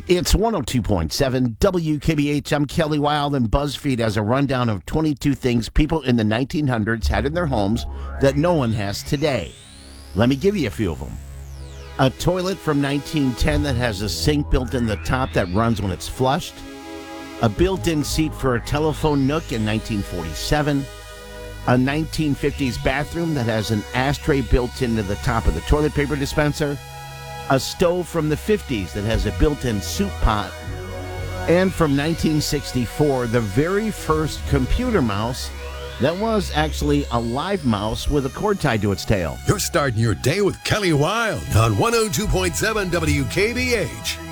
It's 102.7 WKBH. I'm Kelly Wild, and BuzzFeed has a rundown of 22 things people in the 1900s had in their homes that no one has today. Let me give you a few of them. A toilet from 1910 that has a sink built in the top that runs when it's flushed. A built-in seat for a telephone nook in 1947. A 1950s bathroom that has an ashtray built into the top of the toilet paper dispenser. A stove from the 50s that has a built-in soup pot. And from 1964, the very first computer mouse that was actually a live mouse with a cord tied to its tail. You're starting your day with Kelly Wild on 102.7 WKBH.